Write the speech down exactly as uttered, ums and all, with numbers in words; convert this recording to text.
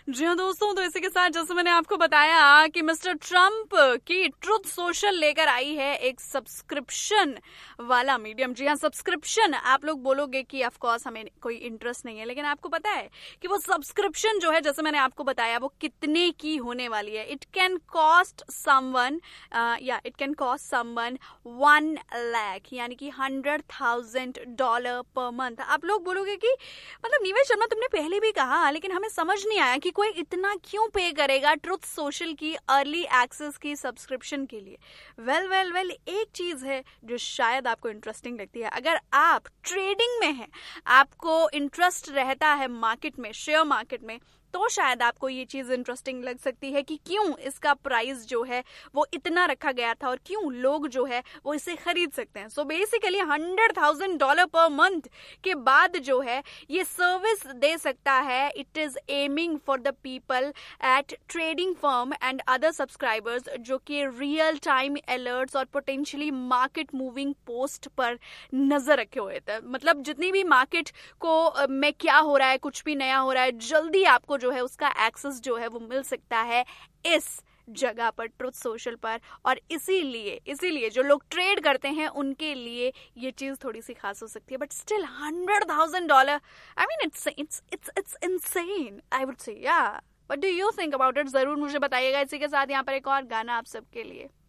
जी हाँ दोस्तों, तो इसी के साथ जैसे मैंने आपको बताया कि मिस्टर ट्रम्प की ट्रुथ सोशल लेकर आई है एक सब्सक्रिप्शन वाला मीडियम। जी हाँ, सब्सक्रिप्शन। आप लोग बोलोगे कि ऑफ कोर्स हमें कोई इंटरेस्ट नहीं है, लेकिन आपको पता है कि वो सब्सक्रिप्शन जो है, जैसे मैंने आपको बताया, वो कितने की होने वाली है। इट कैन कॉस्ट समवन या it can cost someone one lakh यानी कि hundred thousand dollar per month. आप लोग बोलोगे कि मतलब नीरज शर्मा तुमने पहले भी कहा, लेकिन हमें समझ नहीं आया कि कोई इतना क्यों पे करेगा ट्रुथ सोशल की अर्ली एक्सेस की सब्सक्रिप्शन के लिए। वेल वेल वेल एक चीज है जो शायद आपको इंटरेस्टिंग लगती है। अगर आप ट्रेडिंग में हैं, आपको इंटरेस्ट रहता है मार्केट में, शेयर मार्केट में, तो शायद आपको ये चीज इंटरेस्टिंग लग सकती है कि क्यों इसका प्राइस जो है वो इतना रखा गया था और क्यों लोग जो है वो इसे खरीद सकते हैं। So basically hundred thousand dollar per month के बाद जो है ये सर्विस दे सकता है। It is aiming for the people at trading firm and other subscribers जो कि रियल टाइम अलर्ट्स और पोटेंशियली मार्केट मूविंग पोस्ट पर नजर रखे हुए थे। मतलब जितनी भी मार्केट को में क्या हो रहा है, कुछ भी नया हो रहा है, जल्दी आपको जो है उसका एक्सेस जो है वो मिल सकता है इस जगह पर, ट्रुथ सोशल पर। और इसीलिए इसीलिए जो लोग ट्रेड करते हैं उनके लिए ये चीज थोड़ी सी खास हो सकती है। But still hundred thousand dollar, I mean it's it's it's it's insane, I would say. या what do you think about it, जरूर मुझे बताइएगा। इसी के साथ यहाँ पर एक और गाना आप सबके लिए।